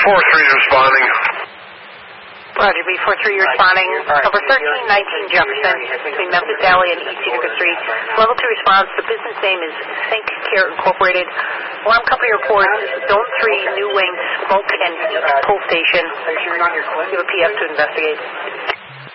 B43's responding. Roger, B43 responding. Number 1319 Jefferson, between Memphis Alley and East Utica Street. Level 2 response. The business name is Think Care Incorporated. Alarm company reports Zone 3 New Wing Smoke and Heat Pull Station. You have a PF to investigate.